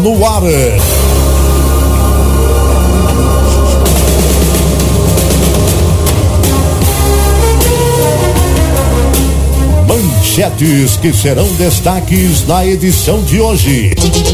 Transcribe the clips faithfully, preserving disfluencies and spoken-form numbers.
no ar. Manchetes que serão destaques na edição de hoje.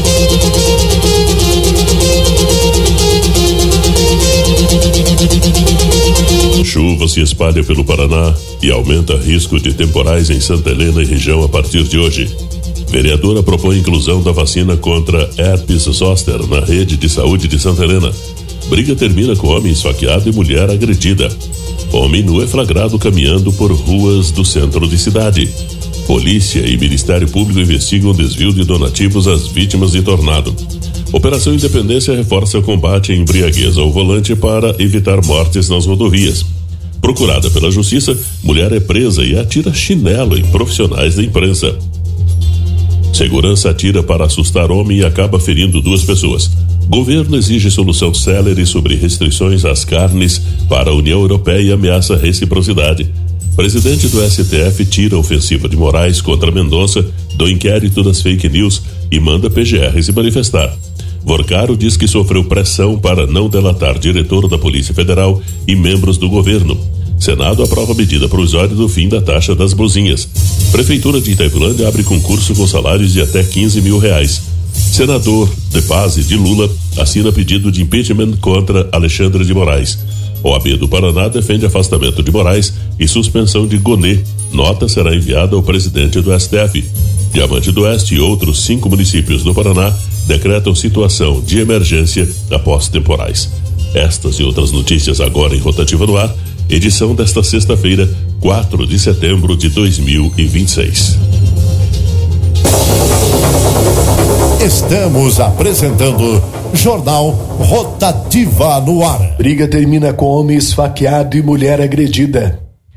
Chuva se espalha pelo Paraná e aumenta risco de temporais em Santa Helena e região a partir de hoje. Vereadora propõe inclusão da vacina contra herpes zoster na rede de saúde de Santa Helena. Briga termina com homem esfaqueado e mulher agredida. Homem nu é flagrado caminhando por ruas do centro de cidade. Polícia e Ministério Público investigam desvio de donativos às vítimas de tornado. Operação Independência reforça o combate à embriaguez ao volante para evitar mortes nas rodovias. Procurada pela Justiça, mulher é presa e atira chinelo em profissionais da imprensa. Segurança atira para assustar homem e acaba ferindo duas pessoas. Governo exige solução célere sobre restrições às carnes para a União Europeia e ameaça reciprocidade. Presidente do S T F tira a ofensiva de Moraes contra Mendonça do inquérito das fake news e manda P G R se manifestar. Vorcaro diz que sofreu pressão para não delatar diretor da Polícia Federal e membros do governo. Senado aprova medida provisória do fim da taxa das blusinhas. Prefeitura de Itaipulândia abre concurso com salários de até quinze mil reais. Senador de base de Lula assina pedido de impeachment contra Alexandre de Moraes. O A B do Paraná defende afastamento de Moraes e suspensão de Gonê. Nota será enviada ao presidente do S T F. Diamante do Oeste e outros cinco municípios do Paraná decretam situação de emergência após temporais. Estas e outras notícias agora em Rotativa no Ar, edição desta sexta-feira, quatro de setembro de dois mil e vinte e seis. Estamos apresentando Jornal Rotativa no Ar. Briga termina com homem esfaqueado e mulher agredida.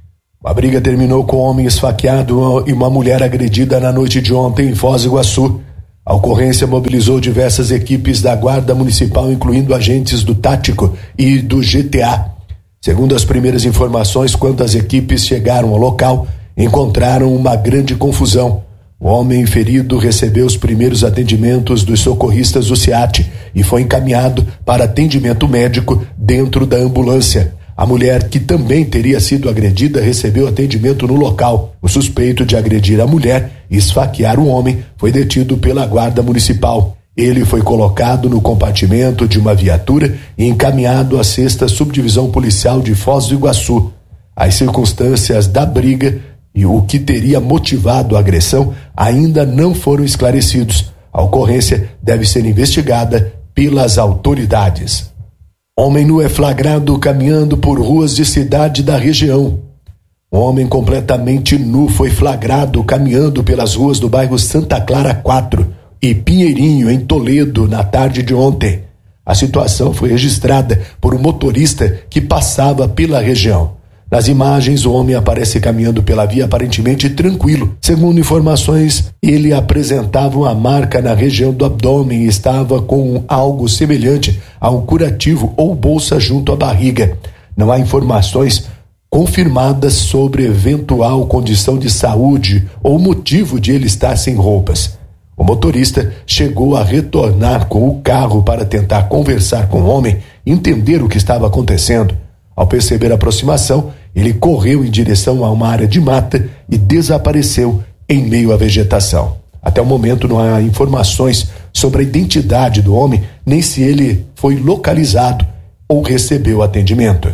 A briga terminou com homem esfaqueado e uma mulher agredida na noite de ontem em Foz do Iguaçu. A ocorrência mobilizou diversas equipes da Guarda Municipal, incluindo agentes do Tático e do G T A. Segundo as primeiras informações, quando as equipes chegaram ao local, encontraram uma grande confusão. O homem ferido recebeu os primeiros atendimentos dos socorristas do SEAT e foi encaminhado para atendimento médico dentro da ambulância. A mulher, que também teria sido agredida, recebeu atendimento no local. O suspeito de agredir a mulher e esfaquear o homem foi detido pela Guarda Municipal. Ele foi colocado no compartimento de uma viatura e encaminhado à sexta Subdivisão Policial de Foz do Iguaçu. As circunstâncias da briga e o que teria motivado a agressão ainda não foram esclarecidos. A ocorrência deve ser investigada pelas autoridades. Homem nu é flagrado caminhando por ruas de cidade da região. Um homem completamente nu foi flagrado caminhando pelas ruas do bairro Santa Clara quatro e Pinheirinho, em Toledo, na tarde de ontem. A situação foi registrada por um motorista que passava pela região. Nas imagens, o homem aparece caminhando pela via aparentemente tranquilo. Segundo informações, ele apresentava uma marca na região do abdômen e estava com algo semelhante a um curativo ou bolsa junto à barriga. Não há informações confirmadas sobre eventual condição de saúde ou motivo de ele estar sem roupas. O motorista chegou a retornar com o carro para tentar conversar com o homem e entender o que estava acontecendo. Ao perceber a aproximação, ele correu em direção a uma área de mata e desapareceu em meio à vegetação. Até o momento não há informações sobre a identidade do homem, nem se ele foi localizado ou recebeu atendimento.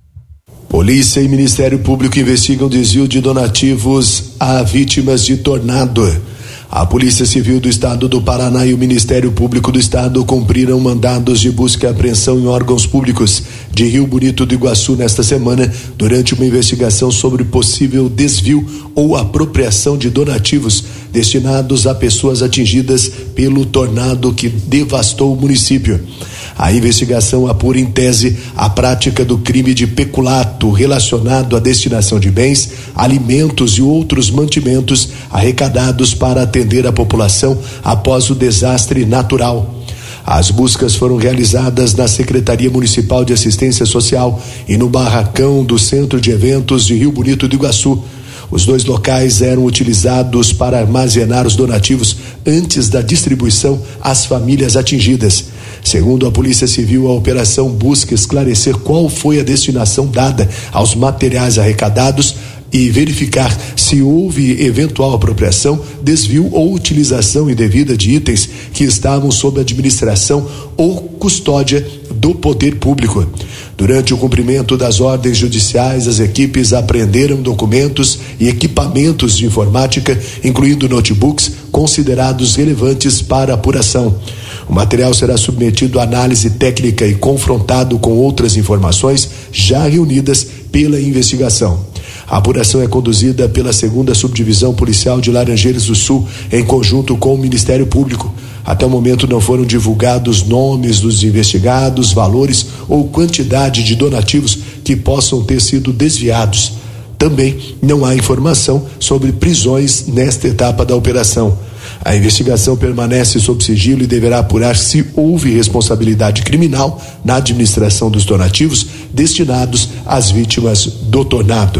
Polícia e Ministério Público investigam desvio de donativos a vítimas de tornado. A Polícia Civil do Estado do Paraná e o Ministério Público do Estado cumpriram mandados de busca e apreensão em órgãos públicos de Rio Bonito do Iguaçu nesta semana, durante uma investigação sobre possível desvio ou apropriação de donativos destinados a pessoas atingidas pelo tornado que devastou o município. A investigação apura em tese a prática do crime de peculato relacionado à destinação de bens, alimentos e outros mantimentos arrecadados para atender a população após o desastre natural. As buscas foram realizadas na Secretaria Municipal de Assistência Social e no barracão do Centro de Eventos de Rio Bonito do Iguaçu. Os dois locais eram utilizados para armazenar os donativos antes da distribuição às famílias atingidas. Segundo a Polícia Civil, a operação busca esclarecer qual foi a destinação dada aos materiais arrecadados e verificar se houve eventual apropriação, desvio ou utilização indevida de itens que estavam sob administração ou custódia do poder público. Durante o cumprimento das ordens judiciais, as equipes apreenderam documentos e equipamentos de informática, incluindo notebooks, considerados relevantes para a apuração. O material será submetido à análise técnica e confrontado com outras informações já reunidas pela investigação. A apuração é conduzida pela segunda Subdivisão Policial de Laranjeiras do Sul, em conjunto com o Ministério Público. Até o momento não foram divulgados nomes dos investigados, valores ou quantidade de donativos que possam ter sido desviados. Também não há informação sobre prisões nesta etapa da operação. A investigação permanece sob sigilo e deverá apurar se houve responsabilidade criminal na administração dos donativos destinados às vítimas do tornado.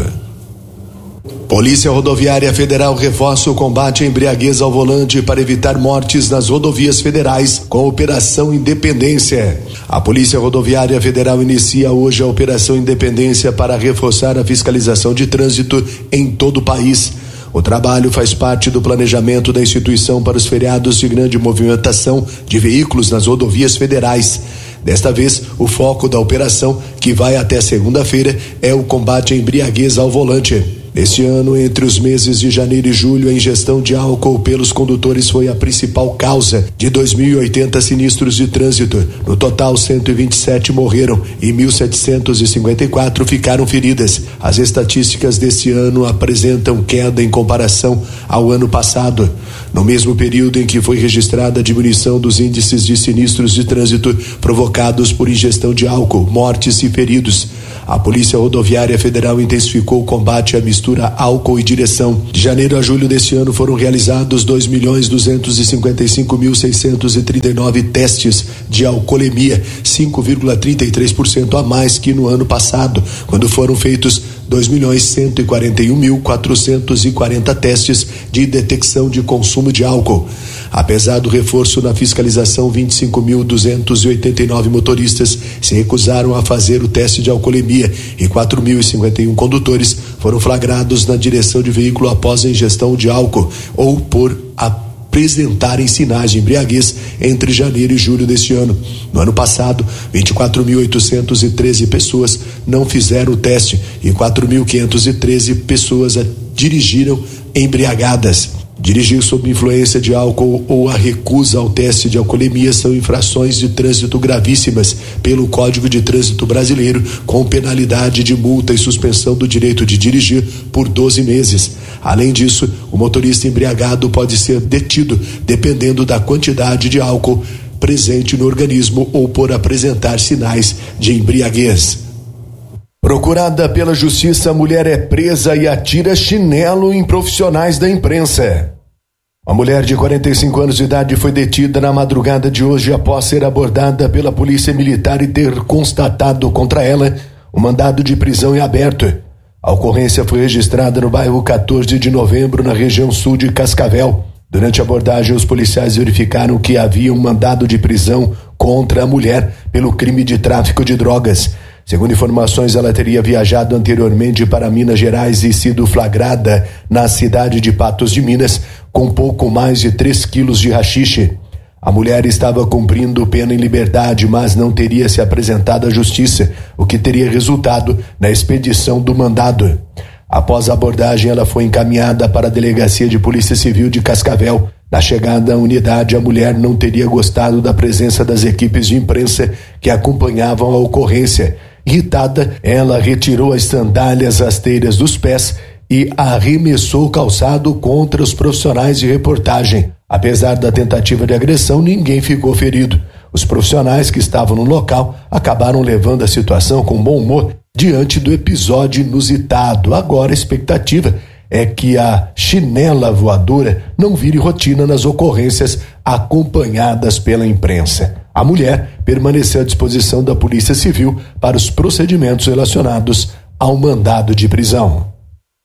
Polícia Rodoviária Federal reforça o combate à embriaguez ao volante para evitar mortes nas rodovias federais com a Operação Independência. A Polícia Rodoviária Federal inicia hoje a Operação Independência para reforçar a fiscalização de trânsito em todo o país. O trabalho faz parte do planejamento da instituição para os feriados de grande movimentação de veículos nas rodovias federais. Desta vez, o foco da operação, que vai até segunda-feira, é o combate à embriaguez ao volante. Este ano, entre os meses de janeiro e julho, a ingestão de álcool pelos condutores foi a principal causa de dois mil e oitenta sinistros de trânsito. No total, cento e vinte e sete morreram e mil setecentos e cinquenta e quatro ficaram feridas. As estatísticas deste ano apresentam queda em comparação ao ano passado. No mesmo período em que foi registrada a diminuição dos índices de sinistros de trânsito provocados por ingestão de álcool, mortes e feridos. A Polícia Rodoviária Federal intensificou o combate à mistura álcool e direção. De janeiro a julho deste ano foram realizados dois milhões duzentos e cinquenta e cinco mil seiscentos e trinta e nove testes de alcoolemia, cinco vírgula trinta e três por cento a mais que no ano passado, quando foram feitos dois milhões cento e quarenta e um mil quatrocentos e quarenta testes de detecção de consumo de álcool. Apesar do reforço na fiscalização, vinte e cinco mil duzentos e oitenta e nove motoristas se recusaram a fazer o teste de alcoolemia e quatro mil e cinquenta e um condutores foram flagrados na direção de veículo após a ingestão de álcool ou por apresentarem sinais de embriaguez entre janeiro e julho deste ano. No ano passado, vinte e quatro mil oitocentos e treze pessoas não fizeram o teste e quatro mil quinhentos e treze pessoas dirigiram embriagadas. Dirigir sob influência de álcool ou a recusa ao teste de alcoolemia são infrações de trânsito gravíssimas pelo Código de Trânsito Brasileiro, com penalidade de multa e suspensão do direito de dirigir por doze meses. Além disso, o motorista embriagado pode ser detido dependendo da quantidade de álcool presente no organismo ou por apresentar sinais de embriaguez. Procurada pela justiça, a mulher é presa e atira chinelo em profissionais da imprensa. Uma mulher de quarenta e cinco anos de idade foi detida na madrugada de hoje após ser abordada pela polícia militar e ter constatado contra ela o mandado de prisão em aberto. A ocorrência foi registrada no bairro quatorze de novembro, na região sul de Cascavel. Durante a abordagem, os policiais verificaram que havia um mandado de prisão contra a mulher pelo crime de tráfico de drogas. Segundo informações, ela teria viajado anteriormente para Minas Gerais e sido flagrada na cidade de Patos de Minas com pouco mais de três quilos de haxixe. A mulher estava cumprindo pena em liberdade, mas não teria se apresentado à justiça, o que teria resultado na expedição do mandado. Após a abordagem, ela foi encaminhada para a Delegacia de Polícia Civil de Cascavel. Na chegada à unidade, a mulher não teria gostado da presença das equipes de imprensa que acompanhavam a ocorrência. Irritada, ela retirou as sandálias rasteiras dos pés e arremessou o calçado contra os profissionais de reportagem. Apesar da tentativa de agressão, ninguém ficou ferido. Os profissionais que estavam no local acabaram levando a situação com bom humor diante do episódio inusitado. Agora a expectativa é que a chinela voadora não vire rotina nas ocorrências acompanhadas pela imprensa. A mulher permaneceu à disposição da Polícia Civil para os procedimentos relacionados ao mandado de prisão.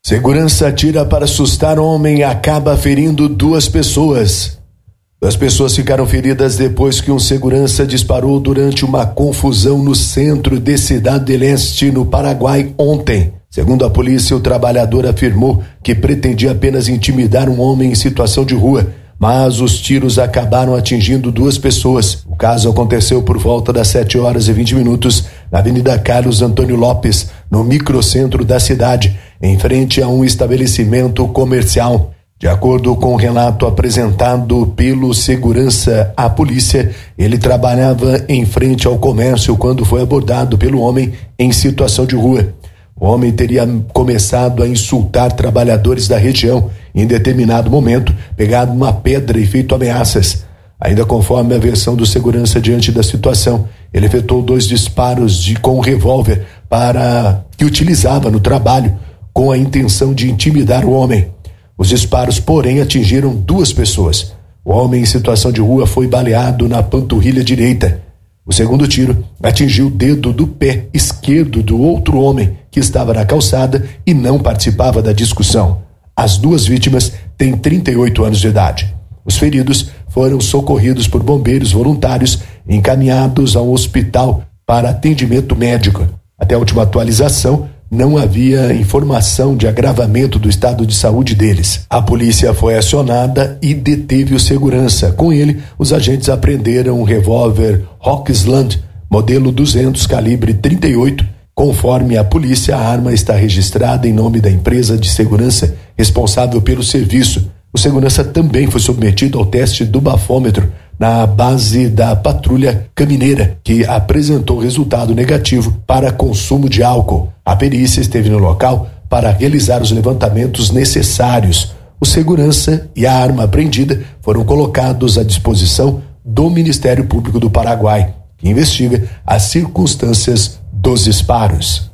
Segurança atira para assustar homem e acaba ferindo duas pessoas. Duas pessoas ficaram feridas depois que um segurança disparou durante uma confusão no centro de Cidade del Este, no Paraguai, ontem. Segundo a polícia, o trabalhador afirmou que pretendia apenas intimidar um homem em situação de rua, mas os tiros acabaram atingindo duas pessoas. O caso aconteceu por volta das sete horas e vinte minutos na Avenida Carlos Antônio Lopes, no microcentro da cidade, em frente a um estabelecimento comercial. De acordo com o relato apresentado pelo segurança à polícia, ele trabalhava em frente ao comércio quando foi abordado pelo homem em situação de rua. O homem teria começado a insultar trabalhadores da região e, em determinado momento, pegado uma pedra e feito ameaças. Ainda conforme a versão do segurança diante da situação, ele efetuou dois disparos de, com um revólver para que utilizava no trabalho com a intenção de intimidar o homem. Os disparos, porém, atingiram duas pessoas. O homem em situação de rua foi baleado na panturrilha direita. O segundo tiro atingiu o dedo do pé esquerdo do outro homem que estava na calçada e não participava da discussão. As duas vítimas têm trinta e oito anos de idade. Os feridos foram socorridos por bombeiros voluntários e encaminhados ao hospital para atendimento médico. Até a última atualização, não havia informação de agravamento do estado de saúde deles. A polícia foi acionada e deteve o segurança. Com ele, os agentes apreenderam um revólver Rocksland, modelo duzentos, calibre trinta e oito. Conforme a polícia, a arma está registrada em nome da empresa de segurança responsável pelo serviço. O segurança também foi submetido ao teste do bafômetro na base da patrulha camineira, que apresentou resultado negativo para consumo de álcool. A perícia esteve no local para realizar os levantamentos necessários. O segurança e a arma apreendida foram colocados à disposição do Ministério Público do Paraguai, que investiga as circunstâncias dos disparos.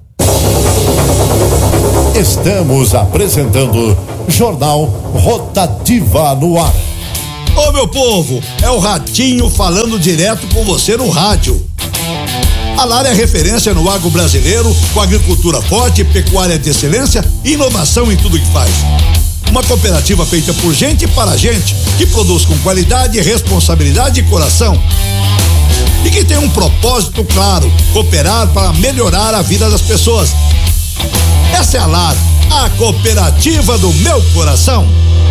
Estamos apresentando Jornal Rotativa no ar. Ô meu povo, é o Ratinho falando direto com você no rádio. A Lar é referência no agro brasileiro, com agricultura forte, pecuária de excelência e inovação em tudo que faz. Uma cooperativa feita por gente e para gente, que produz com qualidade, responsabilidade e coração. E que tem um propósito claro: cooperar para melhorar a vida das pessoas. Essa é a Lar, a cooperativa do meu coração.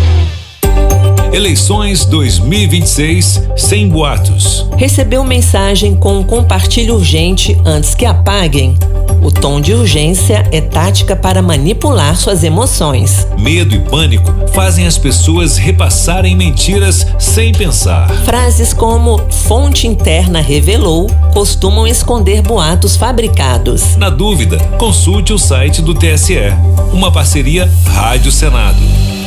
Eleições dois mil e vinte e seis sem boatos. Recebeu mensagem com um compartilho urgente antes que apaguem? O tom de urgência é tática para manipular suas emoções. Medo e pânico fazem as pessoas repassarem mentiras sem pensar. Frases como fonte interna revelou costumam esconder boatos fabricados. Na dúvida, consulte o site do T S E. Uma parceria Rádio Senado.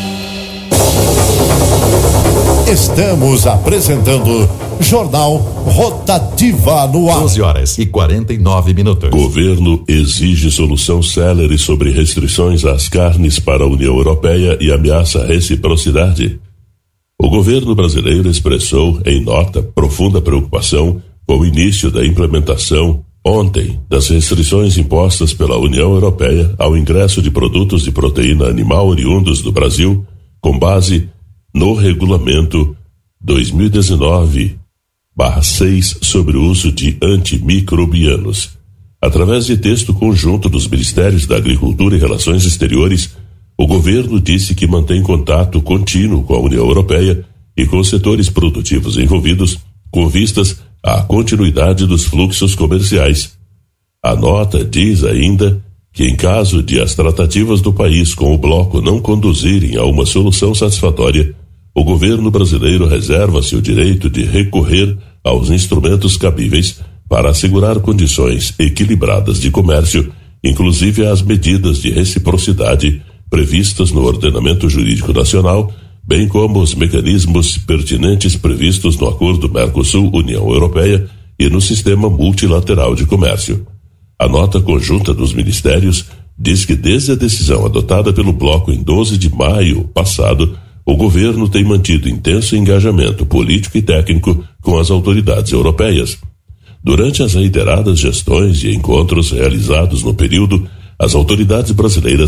Estamos apresentando Jornal Rotativa no ar. doze horas e quarenta e nove minutos. Governo exige solução célere sobre restrições às carnes para a União Europeia e ameaça reciprocidade. O governo brasileiro expressou, em nota, profunda preocupação com o início da implementação, ontem, das restrições impostas pela União Europeia ao ingresso de produtos de proteína animal oriundos do Brasil, com base no regulamento dois mil e dezenove barra seis sobre o uso de antimicrobianos. Através de texto conjunto dos Ministérios da Agricultura e Relações Exteriores, o governo disse que mantém contato contínuo com a União Europeia e com os setores produtivos envolvidos, com vistas à continuidade dos fluxos comerciais. A nota diz ainda que, em caso de as tratativas do país com o bloco não conduzirem a uma solução satisfatória, o governo brasileiro reserva-se o direito de recorrer aos instrumentos cabíveis para assegurar condições equilibradas de comércio, inclusive às medidas de reciprocidade previstas no ordenamento jurídico nacional, bem como os mecanismos pertinentes previstos no Acordo Mercosul-União Europeia e no Sistema Multilateral de Comércio. A nota conjunta dos ministérios diz que, desde a decisão adotada pelo bloco em doze de maio passado, o governo tem mantido intenso engajamento político e técnico com as autoridades europeias. Durante as reiteradas gestões e encontros realizados no período, as autoridades brasileiras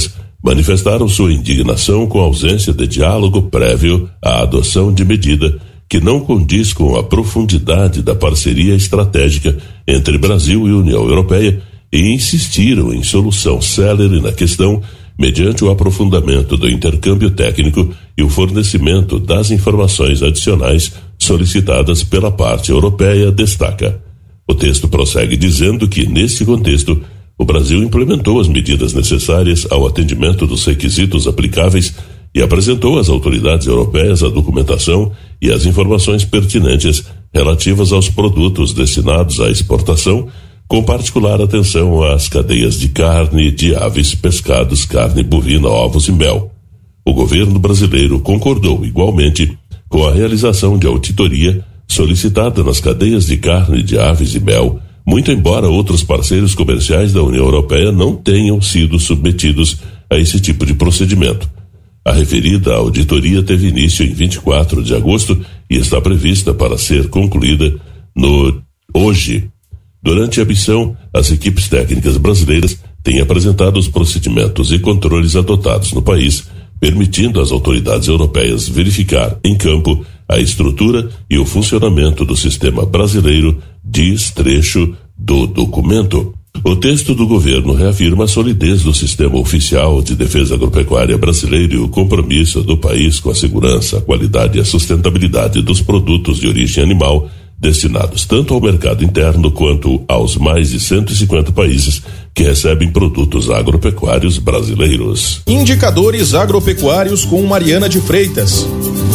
manifestaram sua indignação com a ausência de diálogo prévio à adoção de medida que não condiz com a profundidade da parceria estratégica entre Brasil e União Europeia e insistiram em solução célere na questão mediante o aprofundamento do intercâmbio técnico e o fornecimento das informações adicionais solicitadas pela parte europeia, destaca. O texto prossegue dizendo que, nesse contexto, o Brasil implementou as medidas necessárias ao atendimento dos requisitos aplicáveis e apresentou às autoridades europeias a documentação e as informações pertinentes relativas aos produtos destinados à exportação, com particular atenção às cadeias de carne, de aves, pescados, carne bovina, ovos e mel. O governo brasileiro concordou igualmente com a realização de auditoria solicitada nas cadeias de carne, de aves e mel, muito embora outros parceiros comerciais da União Europeia não tenham sido submetidos a esse tipo de procedimento. A referida auditoria teve início em vinte e quatro de agosto e está prevista para ser concluída no hoje. Durante a missão, as equipes técnicas brasileiras têm apresentado os procedimentos e controles adotados no país, permitindo às autoridades europeias verificar em campo a estrutura e o funcionamento do sistema brasileiro, diz trecho do documento. O texto do governo reafirma a solidez do sistema oficial de defesa agropecuária brasileiro e o compromisso do país com a segurança, a qualidade e a sustentabilidade dos produtos de origem animal destinados tanto ao mercado interno quanto aos mais de cento e cinquenta países que recebem produtos agropecuários brasileiros. Indicadores agropecuários com Mariana de Freitas.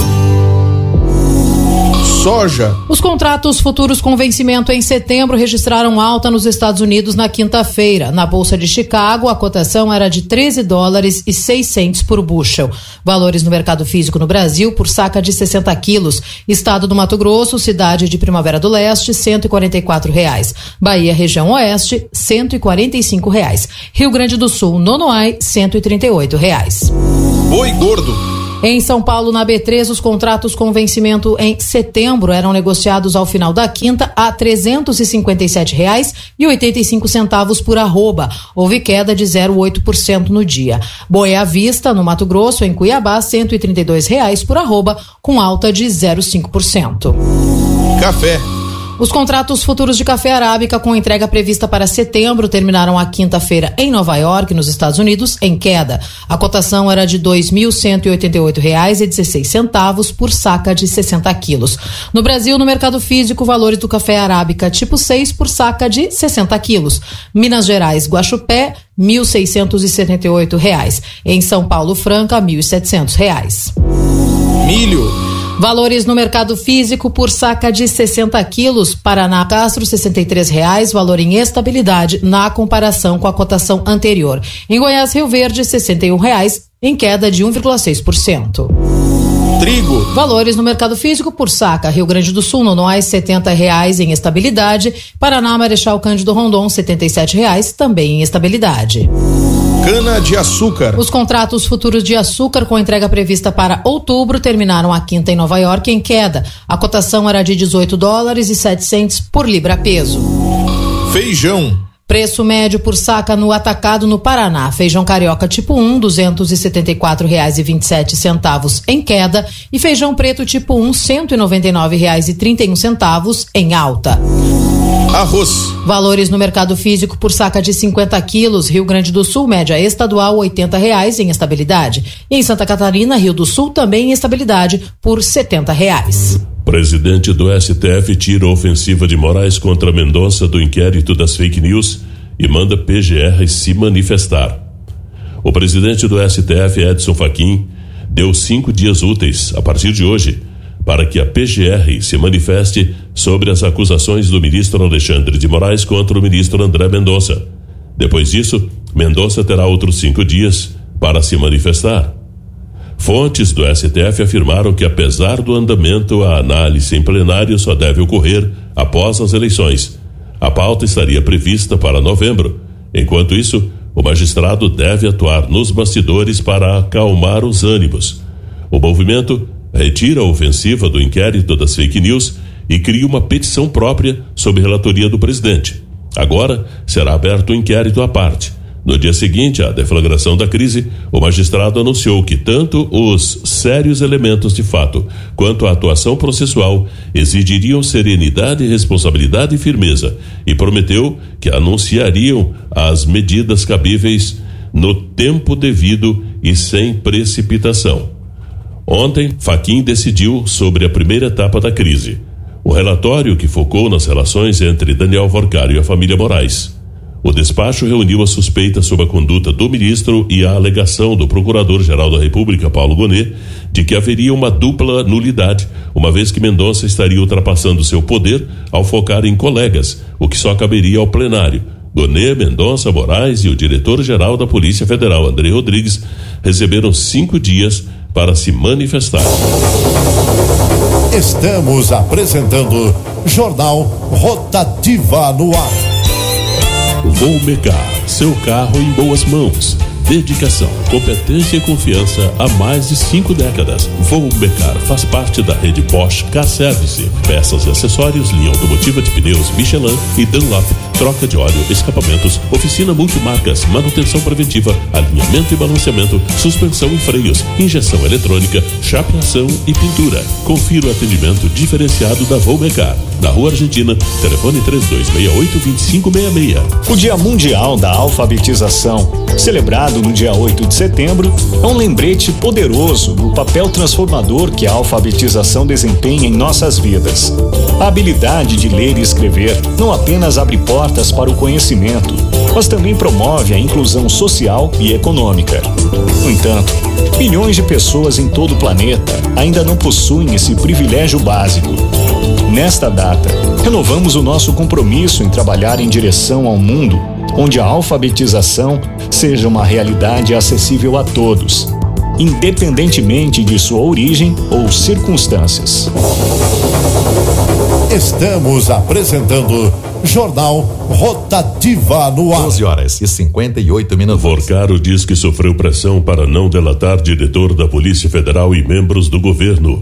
Soja. Os contratos futuros com vencimento em setembro registraram alta nos Estados Unidos na quinta-feira. Na Bolsa de Chicago, a cotação era de treze dólares e seis centavos por bushel. Valores no mercado físico no Brasil por saca de sessenta quilos. Estado do Mato Grosso, cidade de Primavera do Leste, cento e quarenta e quatro reais. Bahia, região oeste, cento e quarenta e cinco reais. Rio Grande do Sul, Nonoai, cento e trinta e oito reais. Boi gordo. Em São Paulo, na B três, os contratos com vencimento em setembro eram negociados ao final da quinta a trezentos e cinquenta e sete reais e oitenta e cinco centavos por arroba. Houve queda de zero vírgula oito por cento no dia. Boi à vista, no Mato Grosso, em Cuiabá, cento e trinta e dois reais por arroba, com alta de zero vírgula cinco por cento. Café. Os contratos futuros de café arábica com entrega prevista para setembro terminaram a quinta-feira em Nova York, nos Estados Unidos, em queda. A cotação era de dois mil cento e oitenta e oito reais e dezesseis centavos por saca de sessenta quilos. No Brasil, no mercado físico, valores do café arábica tipo seis por saca de sessenta quilos. Minas Gerais, Guaxupé, mil seiscentos e setenta e oito reais. Em São Paulo, Franca, mil e setecentos reais. Milho. Valores no mercado físico por saca de sessenta quilos. Paraná, Castro, sessenta e três reais, valor em estabilidade na comparação com a cotação anterior. Em Goiás, Rio Verde, sessenta e um reais, em queda de um vírgula seis por cento. Trigo. Valores no mercado físico por saca. Rio Grande do Sul, Nonoai, setenta reais em estabilidade. Paraná, Marechal Cândido Rondon, setenta e sete reais, também em estabilidade. Cana de açúcar. Os contratos futuros de açúcar com entrega prevista para outubro terminaram a quinta em Nova York em queda. A cotação era de dezoito dólares e sete centavos por libra-peso. Feijão. Preço médio por saca no atacado no Paraná. Feijão carioca tipo um, duzentos e setenta e quatro reais e vinte e sete centavos em queda, e feijão preto tipo um, cento e noventa e nove reais e trinta e um centavos em alta. Arroz. Valores no mercado físico por saca de cinquenta quilos. Rio Grande do Sul, média estadual, oitenta reais em estabilidade. E em Santa Catarina, Rio do Sul, também em estabilidade por setenta reais. Presidente do S T F tira a ofensiva de Moraes contra Mendonça do inquérito das fake news e manda P G R se manifestar. O presidente do S T F, Edson Fachin, deu cinco dias úteis, a partir de hoje, para que a P G R se manifeste sobre as acusações do ministro Alexandre de Moraes contra o ministro André Mendonça. Depois disso, Mendonça terá outros cinco dias para se manifestar. Fontes do S T F afirmaram que, apesar do andamento, a análise em plenário só deve ocorrer após as eleições. A pauta estaria prevista para novembro. Enquanto isso, o magistrado deve atuar nos bastidores para acalmar os ânimos. O movimento retira a ofensiva do inquérito das fake news e cria uma petição própria sob relatoria do presidente. Agora será aberto um inquérito à parte, No dia seguinte à deflagração da crise, o magistrado anunciou que tanto os sérios elementos de fato quanto a atuação processual exigiriam serenidade, responsabilidade e firmeza, e prometeu que anunciariam as medidas cabíveis no tempo devido e sem precipitação. Ontem, Fachin decidiu sobre a primeira etapa da crise. O relatório que focou nas relações entre Daniel Vorcaro e a família Moraes. O despacho reuniu as suspeitas sobre a conduta do ministro e a alegação do Procurador-Geral da República, Paulo Gonet, de que haveria uma dupla nulidade, uma vez que Mendonça estaria ultrapassando seu poder ao focar em colegas, o que só caberia ao plenário. Gonet, Mendonça, Moraes e o diretor-geral da Polícia Federal, Andrei Rodrigues, receberam cinco dias para se manifestar. Estamos apresentando Jornal Rotativa no ar. Volmecar, seu carro em boas mãos. Dedicação, competência e confiança há mais de cinco décadas. Volmecar faz parte da rede Bosch Car Service. Peças e acessórios, linha automotiva de pneus Michelin e Dunlop, troca de óleo, escapamentos, oficina multimarcas, manutenção preventiva, alinhamento e balanceamento, suspensão e freios, injeção eletrônica, chapeação e pintura. Confira o atendimento diferenciado da Volmecar. Na Rua Argentina, telefone três dois seis oito, dois cinco seis seis. O Dia Mundial da Alfabetização, celebrado no dia oito de setembro, é um lembrete poderoso do papel transformador que a alfabetização desempenha em nossas vidas. A habilidade de ler e escrever não apenas abre portas para o conhecimento, mas também promove a inclusão social e econômica. No entanto, milhões de pessoas em todo o planeta ainda não possuem esse privilégio básico. Nesta data, renovamos o nosso compromisso em trabalhar em direção ao mundo onde a alfabetização seja uma realidade acessível a todos, independentemente de sua origem ou circunstâncias. Estamos apresentando Jornal Rotativa no ar. onze horas e cinquenta e oito minutos. Vorcaro diz que sofreu pressão para não delatar diretor da Polícia Federal e membros do governo.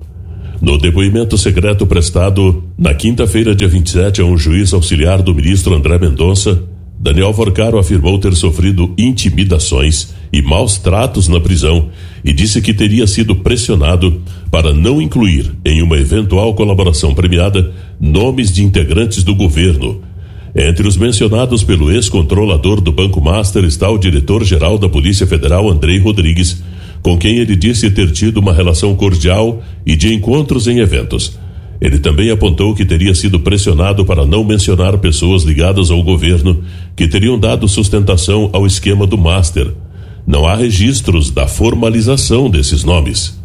No depoimento secreto prestado na quinta-feira, dia vinte e sete, a um juiz auxiliar do ministro André Mendonça, Daniel Vorcaro afirmou ter sofrido intimidações e maus tratos na prisão e disse que teria sido pressionado para não incluir em uma eventual colaboração premiada nomes de integrantes do governo. Entre os mencionados pelo ex-controlador do Banco Master está o diretor-geral da Polícia Federal, Andrei Rodrigues, com quem ele disse ter tido uma relação cordial e de encontros em eventos. Ele também apontou que teria sido pressionado para não mencionar pessoas ligadas ao governo que teriam dado sustentação ao esquema do Master. Não há registros da formalização desses nomes.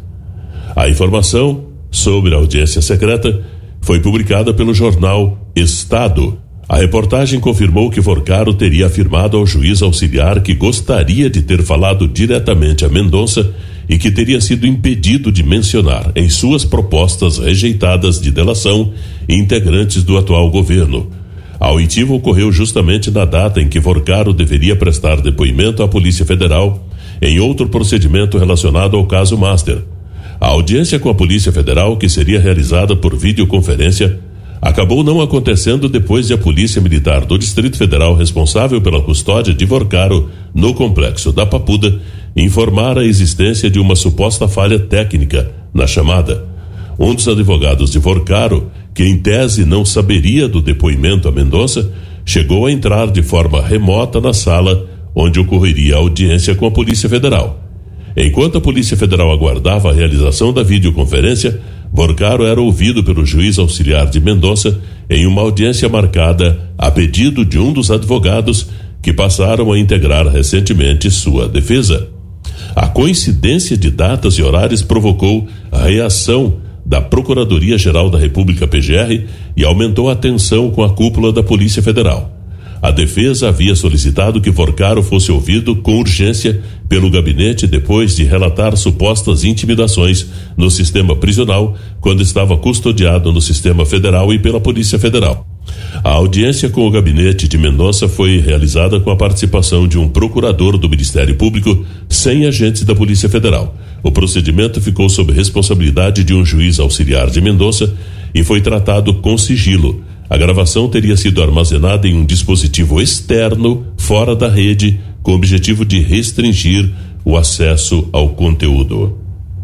A informação sobre a audiência secreta foi publicada pelo jornal Estado. A reportagem confirmou que Vorcaro teria afirmado ao juiz auxiliar que gostaria de ter falado diretamente a Mendonça e que teria sido impedido de mencionar em suas propostas rejeitadas de delação integrantes do atual governo. A oitiva ocorreu justamente na data em que Vorcaro deveria prestar depoimento à Polícia Federal em outro procedimento relacionado ao caso Master. A audiência com a Polícia Federal, que seria realizada por videoconferência, acabou não acontecendo depois de a Polícia Militar do Distrito Federal, responsável pela custódia de Vorcaro no complexo da Papuda, informar a existência de uma suposta falha técnica na chamada. Um dos advogados de Vorcaro, que em tese não saberia do depoimento a Mendonça, chegou a entrar de forma remota na sala onde ocorreria a audiência com a Polícia Federal. Enquanto a Polícia Federal aguardava a realização da videoconferência, Vorcaro era ouvido pelo juiz auxiliar de Mendonça em uma audiência marcada a pedido de um dos advogados que passaram a integrar recentemente sua defesa. A coincidência de datas e horários provocou a reação da Procuradoria-Geral da República, P G R, e aumentou a tensão com a cúpula da Polícia Federal. A defesa havia solicitado que Vorcaro fosse ouvido com urgência pelo gabinete depois de relatar supostas intimidações no sistema prisional quando estava custodiado no sistema federal e pela Polícia Federal. A audiência com o gabinete de Mendonça foi realizada com a participação de um procurador do Ministério Público sem agentes da Polícia Federal. O procedimento ficou sob responsabilidade de um juiz auxiliar de Mendonça e foi tratado com sigilo. A gravação teria sido armazenada em um dispositivo externo fora da rede, com o objetivo de restringir o acesso ao conteúdo.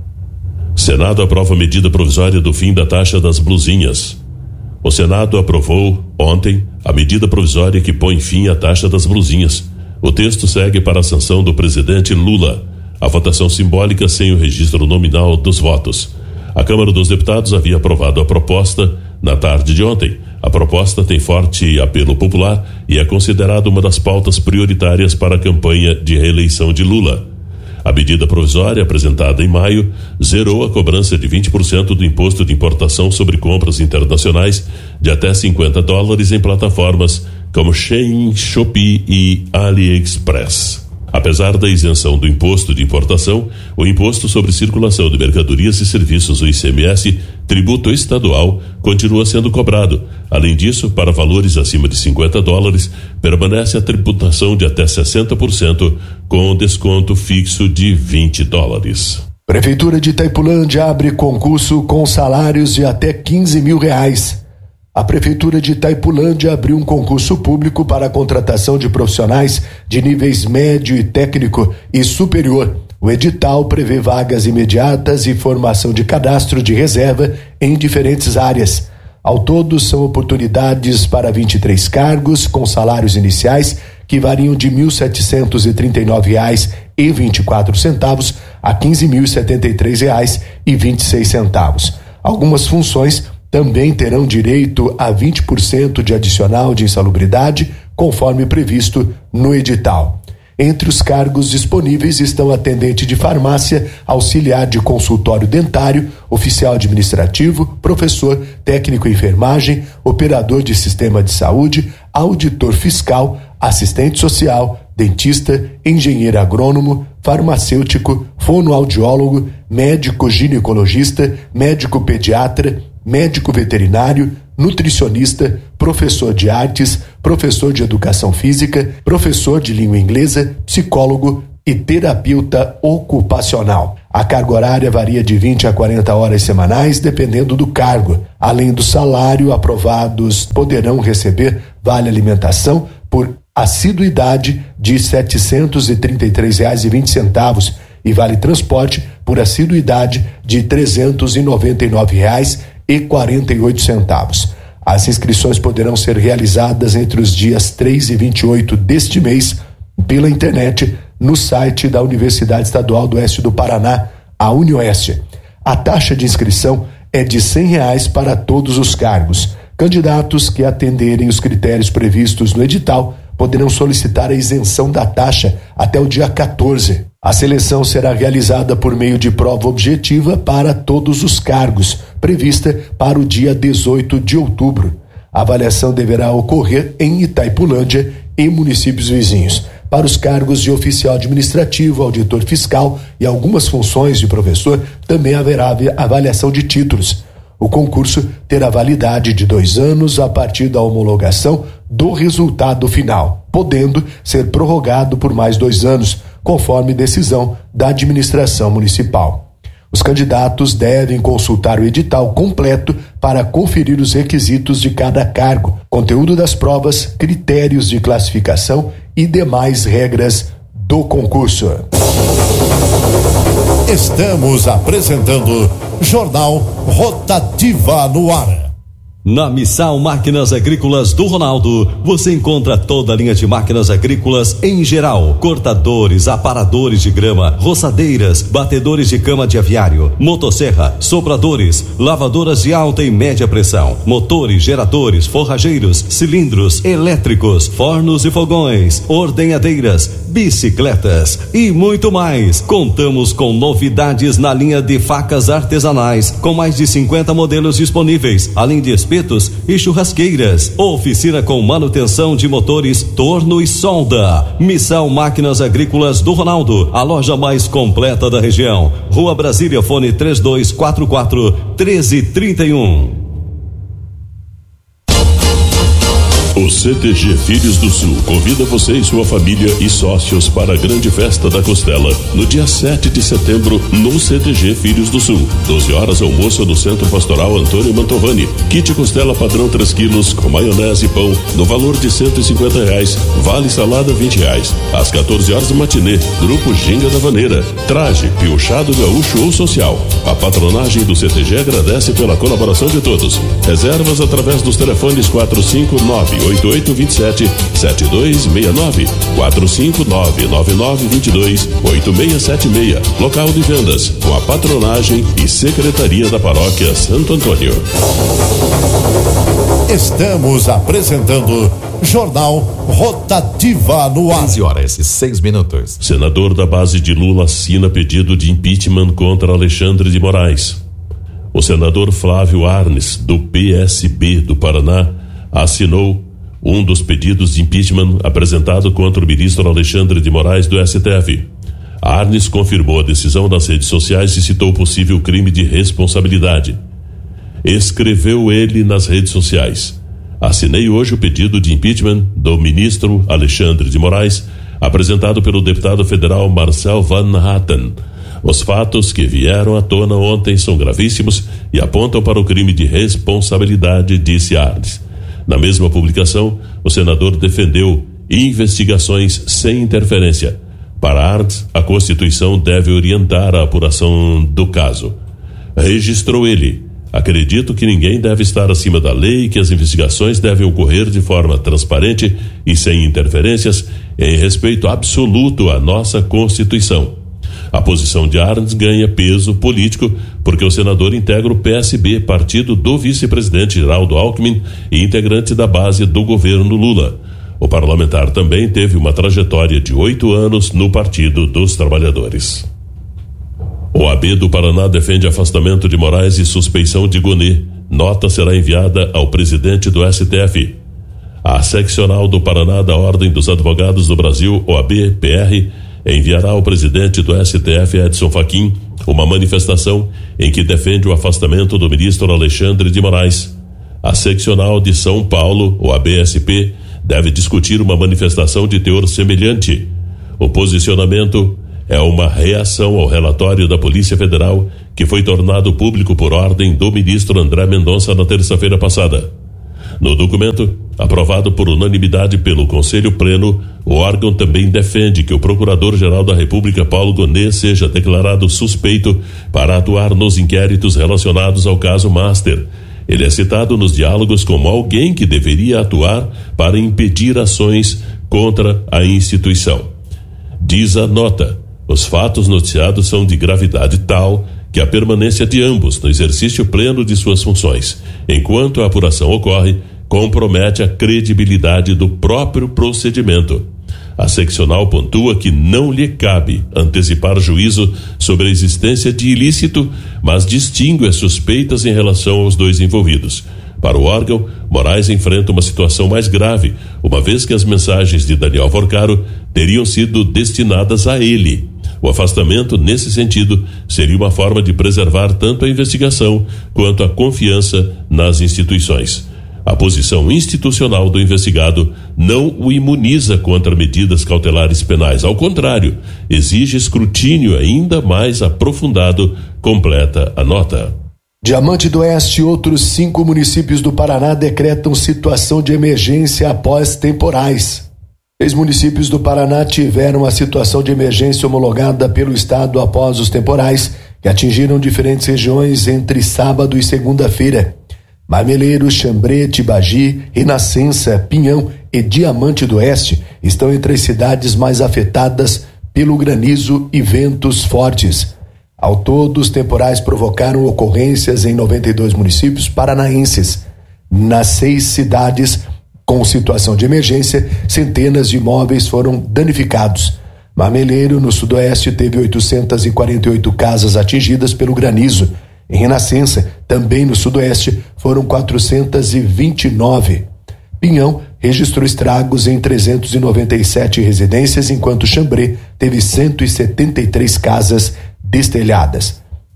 Senado aprova a medida provisória do fim da taxa das blusinhas. O Senado aprovou ontem a medida provisória que põe fim à taxa das blusinhas. O texto segue para a sanção do presidente Lula. A votação simbólica sem o registro nominal dos votos. A Câmara dos Deputados havia aprovado a proposta na tarde de ontem. A proposta tem forte apelo popular e é considerada uma das pautas prioritárias para a campanha de reeleição de Lula. A medida provisória, apresentada em maio, zerou a cobrança de vinte por cento do imposto de importação sobre compras internacionais de até cinquenta dólares em plataformas como Shein, Shopee e AliExpress. Apesar da isenção do imposto de importação, o Imposto sobre Circulação de Mercadorias e Serviços, o I C M S, tributo estadual, continua sendo cobrado. Além disso, para valores acima de cinquenta dólares, permanece a tributação de até sessenta por cento, com desconto fixo de vinte dólares. Prefeitura de Itaipulândia abre concurso com salários de até quinze mil reais. A Prefeitura de Itaipulândia abriu um concurso público para a contratação de profissionais de níveis médio e técnico e superior. O edital prevê vagas imediatas e formação de cadastro de reserva em diferentes áreas. Ao todo, são oportunidades para vinte e três cargos, com salários iniciais que variam de mil setecentos e trinta e nove reais e vinte e quatro centavos a quinze mil e setenta e três reais e vinte e seis centavos. Algumas funções também terão direito a vinte por cento de adicional de insalubridade, conforme previsto no edital. Entre os cargos disponíveis estão atendente de farmácia, auxiliar de consultório dentário, oficial administrativo, professor, técnico em enfermagem, operador de sistema de saúde, auditor fiscal, assistente social, dentista, engenheiro agrônomo, farmacêutico, fonoaudiólogo, médico ginecologista, médico pediatra, médico veterinário, nutricionista, professor de artes, professor de educação física, professor de língua inglesa, psicólogo e terapeuta ocupacional. A carga horária varia de vinte a quarenta horas semanais, dependendo do cargo. Além do salário, aprovados poderão receber vale alimentação por assiduidade de setecentos e trinta e três reais e vinte centavos e vale transporte por assiduidade de trezentos e noventa e nove reais e quarenta e oito centavos. As inscrições poderão ser realizadas entre os dias três e vinte e oito deste mês pela internet no site da Universidade Estadual do Oeste do Paraná, a UniOeste. A taxa de inscrição é de cem reais para todos os cargos. Candidatos que atenderem os critérios previstos no edital poderão solicitar a isenção da taxa até o dia quatorze. A seleção será realizada por meio de prova objetiva para todos os cargos, prevista para o dia dezoito de outubro. A avaliação deverá ocorrer em Itaipulândia e municípios vizinhos. Para os cargos de oficial administrativo, auditor fiscal e algumas funções de professor, também haverá avaliação de títulos. O concurso terá validade de dois anos a partir da homologação do resultado final, podendo ser prorrogado por mais dois anos, conforme decisão da administração municipal. Os candidatos devem consultar o edital completo para conferir os requisitos de cada cargo, conteúdo das provas, critérios de classificação e demais regras do concurso. Estamos apresentando Jornal Rotativa no ar. Na Missal Máquinas Agrícolas do Ronaldo, você encontra toda a linha de máquinas agrícolas em geral: cortadores, aparadores de grama, roçadeiras, batedores de cama de aviário, motosserra, sopradores, lavadoras de alta e média pressão, motores, geradores, forrageiros, cilindros elétricos, fornos e fogões, ordenhadeiras, bicicletas e muito mais. Contamos com novidades na linha de facas artesanais, com mais de cinquenta modelos disponíveis, além de espetos e churrasqueiras. Oficina com manutenção de motores, torno e solda. Missal Máquinas Agrícolas do Ronaldo, a loja mais completa da região. Rua Brasília, fone três dois quatro quatro, um três três um. O C T G Filhos do Sul convida você e sua família e sócios para a grande festa da costela no dia sete de setembro no C T G Filhos do Sul. doze horas almoço no Centro Pastoral Antônio Mantovani. Kit costela padrão três quilos com maionese e pão no valor de cento e cinquenta reais. Vale salada vinte reais. Às quatorze horas matinê, Grupo Ginga da Vaneira. Traje, piochado gaúcho ou social. A patronagem do C T G agradece pela colaboração de todos. Reservas através dos telefones quatro cinco nove oito oito dois sete sete dois seis nove, quatro cinco nove nove nove dois dois oito seis sete seis. Local de vendas com a patronagem e Secretaria da Paróquia Santo Antônio. Estamos apresentando Jornal Rotativa no ar. quinze horas e seis minutos. Senador da base de Lula assina pedido de impeachment contra Alexandre de Moraes. O senador Flávio Arnes, do P S B do Paraná, assinou um dos pedidos de impeachment apresentado contra o ministro Alexandre de Moraes do S T F. Arnes confirmou a decisão nas redes sociais e citou possível crime de responsabilidade. Escreveu ele nas redes sociais: assinei hoje o pedido de impeachment do ministro Alexandre de Moraes, apresentado pelo deputado federal Marcel Van Hatten. Os fatos que vieram à tona ontem são gravíssimos e apontam para o crime de responsabilidade, disse Arnes. Na mesma publicação, o senador defendeu investigações sem interferência. Para Arnes, a Constituição deve orientar a apuração do caso. Registrou ele: acredito que ninguém deve estar acima da lei e que as investigações devem ocorrer de forma transparente e sem interferências, em respeito absoluto à nossa Constituição. A posição de Arnes ganha peso político porque o senador integra o P S B, partido do vice-presidente Geraldo Alckmin e integrante da base do governo Lula. O parlamentar também teve uma trajetória de oito anos no Partido dos Trabalhadores. O A B do Paraná defende afastamento de Moraes e suspeição de Gonê. Nota será enviada ao presidente do S T F. A seccional do Paraná da Ordem dos Advogados do Brasil, O A B P R, enviará ao presidente do S T F, Edson Fachin, uma manifestação em que defende o afastamento do ministro Alexandre de Moraes. A seccional de São Paulo, o A B S P, deve discutir uma manifestação de teor semelhante. O posicionamento é uma reação ao relatório da Polícia Federal que foi tornado público por ordem do ministro André Mendonça na terça-feira passada. No documento, aprovado por unanimidade pelo Conselho Pleno, o órgão também defende que o Procurador-Geral da República, Paulo Gonê, seja declarado suspeito para atuar nos inquéritos relacionados ao caso Master. Ele é citado nos diálogos como alguém que deveria atuar para impedir ações contra a instituição. Diz a nota: os fatos noticiados são de gravidade tal que a permanência de ambos no exercício pleno de suas funções, enquanto a apuração ocorre, compromete a credibilidade do próprio procedimento. A seccional pontua que não lhe cabe antecipar juízo sobre a existência de ilícito, mas distingue as suspeitas em relação aos dois envolvidos. Para o órgão, Moraes enfrenta uma situação mais grave, uma vez que as mensagens de Daniel Vorcaro teriam sido destinadas a ele. O afastamento, nesse sentido, seria uma forma de preservar tanto a investigação quanto a confiança nas instituições. A posição institucional do investigado não o imuniza contra medidas cautelares penais. Ao contrário, exige escrutínio ainda mais aprofundado, completa a nota. Diamante do Oeste e outros cinco municípios do Paraná decretam situação de emergência após temporais. Seis municípios do Paraná tiveram a situação de emergência homologada pelo Estado após os temporais, que atingiram diferentes regiões entre sábado e segunda-feira. Marmeleiro, Xambrê, Tibagi, Renascença, Pinhão e Diamante do Oeste estão entre as cidades mais afetadas pelo granizo e ventos fortes. Ao todo, os temporais provocaram ocorrências em noventa e dois municípios paranaenses. Nas seis cidades com situação de emergência, centenas de imóveis foram danificados. Marmeleiro, no sudoeste, teve oitocentas e quarenta e oito casas atingidas pelo granizo. Em Renascença, também no sudoeste, foram quatrocentas e vinte e nove. Pinhão registrou estragos em trezentas e noventa e sete residências, enquanto Xambrê teve cento e setenta e três casas destelhadas.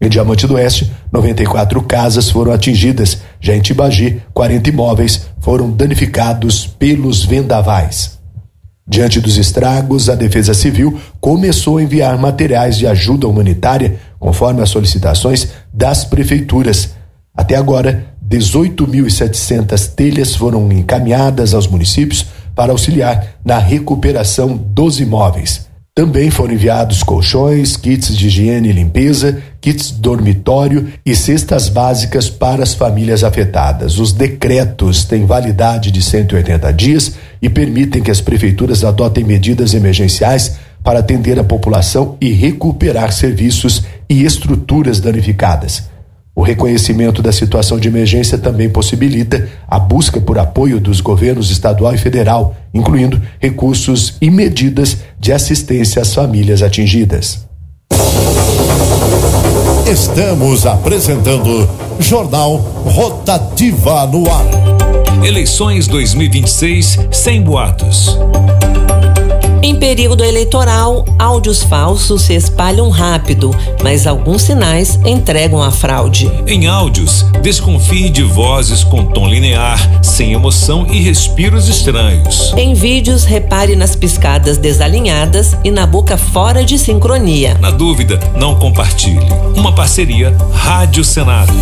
Em Diamante do Oeste, noventa e quatro casas foram atingidas. Já em Tibagi, quarenta imóveis foram danificados pelos vendavais. Diante dos estragos, a Defesa Civil começou a enviar materiais de ajuda humanitária, conforme as solicitações das prefeituras. Até agora, dezoito mil e setecentas telhas foram encaminhadas aos municípios para auxiliar na recuperação dos imóveis. Também foram enviados colchões, kits de higiene e limpeza, kits dormitório e cestas básicas para as famílias afetadas. Os decretos têm validade de cento e oitenta dias e permitem que as prefeituras adotem medidas emergenciais para atender a população e recuperar serviços e estruturas danificadas. O reconhecimento da situação de emergência também possibilita a busca por apoio dos governos estadual e federal, incluindo recursos e medidas de assistência às famílias atingidas. Estamos apresentando Jornal Rotativa no ar. Eleições dois mil e vinte e seis sem boatos. Em período eleitoral, áudios falsos se espalham rápido, mas alguns sinais entregam a fraude. Em áudios, desconfie de vozes com tom linear, sem emoção e respiros estranhos. Em vídeos, repare nas piscadas desalinhadas e na boca fora de sincronia. Na dúvida, não compartilhe. Uma parceria Rádio Senado.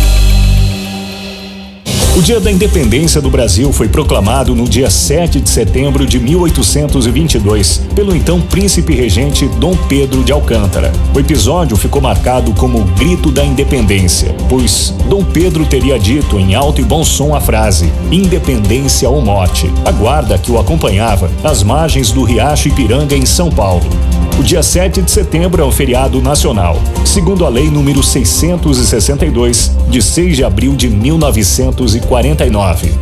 O Dia da Independência do Brasil foi proclamado no dia sete de setembro de mil oitocentos e vinte e dois, pelo então príncipe regente Dom Pedro de Alcântara. O episódio ficou marcado como o Grito da Independência, pois Dom Pedro teria dito em alto e bom som a frase "Independência ou morte", a guarda que o acompanhava às margens do Riacho Ipiranga, em São Paulo. O dia sete de setembro é um feriado nacional, segundo a Lei número seiscentos e sessenta e dois, de seis de abril de mil novecentos e quarenta e nove.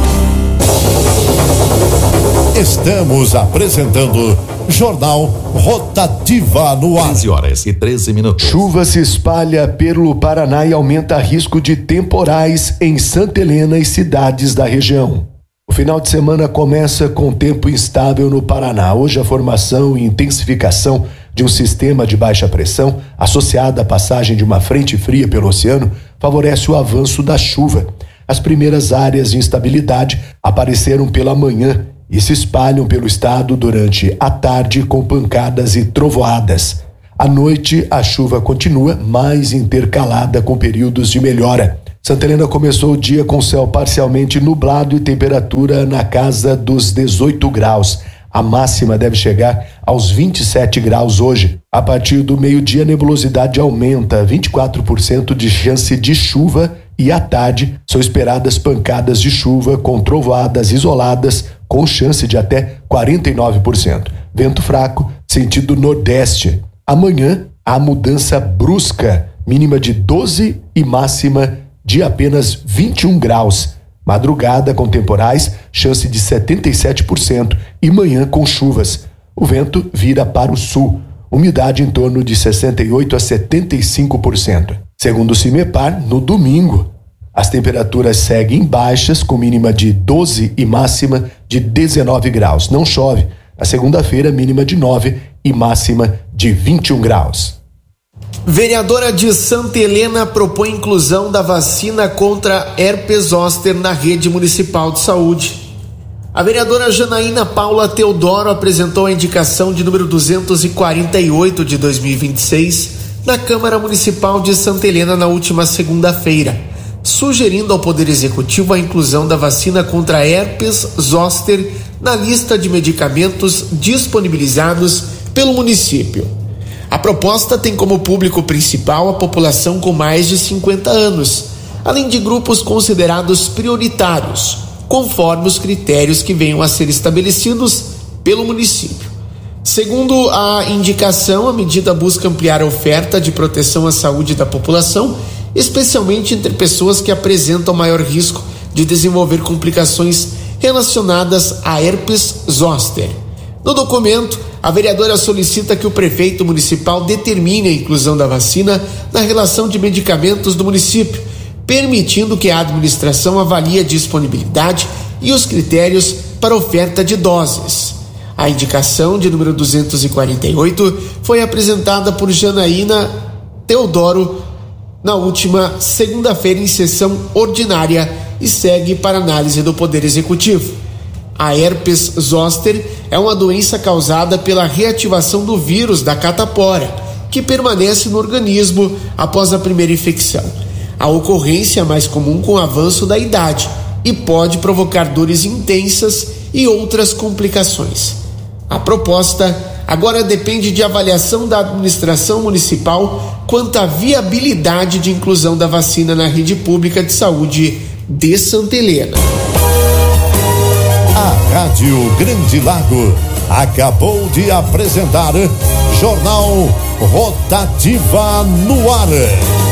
Estamos apresentando Jornal Rotativa no ar. quinze horas e treze minutos. Chuva se espalha pelo Paraná e aumenta risco de temporais em Santa Helena e cidades da região. O final de semana começa com tempo instável no Paraná. Hoje a formação e intensificação de um sistema de baixa pressão, associada à passagem de uma frente fria pelo oceano, favorece o avanço da chuva. As primeiras áreas de instabilidade apareceram pela manhã e se espalham pelo estado durante a tarde com pancadas e trovoadas. À noite, a chuva continua mais intercalada com períodos de melhora. Santa Helena começou o dia com céu parcialmente nublado e temperatura na casa dos dezoito graus. A máxima deve chegar aos vinte e sete graus hoje. A partir do meio-dia, a nebulosidade aumenta, vinte e quatro por cento de chance de chuva, e à tarde são esperadas pancadas de chuva com trovoadas isoladas com chance de até quarenta e nove por cento. Vento fraco, sentido nordeste. Amanhã, há mudança brusca, mínima de doze e máxima de apenas vinte e um graus. Madrugada com temporais, chance de setenta e sete por cento e manhã com chuvas. O vento vira para o sul, umidade em torno de sessenta e oito a setenta e cinco por cento. Segundo o CIMEPAR, no domingo, as temperaturas seguem baixas com mínima de doze e máxima de dezenove graus. Não chove. Na segunda-feira, mínima de nove e máxima de vinte e um graus. Vereadora de Santa Helena propõe inclusão da vacina contra herpes zoster na rede municipal de saúde. A vereadora Janaína Paula Teodoro apresentou a indicação de número duzentos e quarenta e oito de dois mil e vinte e seis na Câmara Municipal de Santa Helena na última segunda-feira, sugerindo ao Poder Executivo a inclusão da vacina contra herpes zoster na lista de medicamentos disponibilizados pelo município. A proposta tem como público principal a população com mais de cinquenta anos, além de grupos considerados prioritários, conforme os critérios que venham a ser estabelecidos pelo município. Segundo a indicação, a medida busca ampliar a oferta de proteção à saúde da população, especialmente entre pessoas que apresentam maior risco de desenvolver complicações relacionadas a herpes zoster. No documento, a vereadora solicita que o prefeito municipal determine a inclusão da vacina na relação de medicamentos do município, permitindo que a administração avalie a disponibilidade e os critérios para oferta de doses. A indicação de número duzentos e quarenta e oito foi apresentada por Janaína Teodoro na última segunda-feira em sessão ordinária e segue para análise do Poder Executivo. A herpes zoster é uma doença causada pela reativação do vírus da catapora, que permanece no organismo após a primeira infecção. A ocorrência é mais comum com o avanço da idade e pode provocar dores intensas e outras complicações. A proposta agora depende de avaliação da administração municipal quanto à viabilidade de inclusão da vacina na rede pública de saúde de Santa Helena. A Rádio Grande Lago acabou de apresentar Jornal Rotativa no Ar.